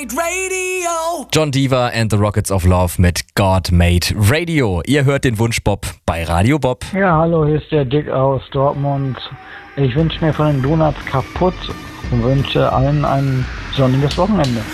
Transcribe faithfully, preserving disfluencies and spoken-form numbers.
Radio. John Diva and the Rockets of Love mit God Made Radio. Ihr hört den Wunschbob bei Radio Bob. Ja, hallo, hier ist der Dick aus Dortmund. Ich wünsche mir von den Donuts kaputt und wünsche allen ein sonniges Wochenende.